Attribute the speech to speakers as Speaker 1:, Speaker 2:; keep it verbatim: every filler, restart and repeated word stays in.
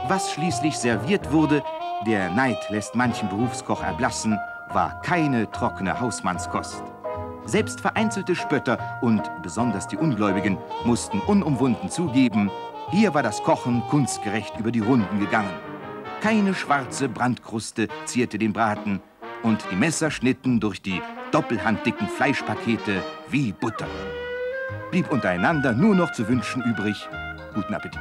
Speaker 1: Was schließlich serviert wurde, der Neid lässt manchen Berufskoch erblassen, war keine trockene Hausmannskost. Selbst vereinzelte Spötter und besonders die Ungläubigen mussten unumwunden zugeben, hier war das Kochen kunstgerecht über die Runden gegangen. Keine schwarze Brandkruste zierte den Braten und die Messer schnitten durch die doppelhanddicken Fleischpakete wie Butter. Blieb untereinander nur noch zu wünschen übrig, guten Appetit.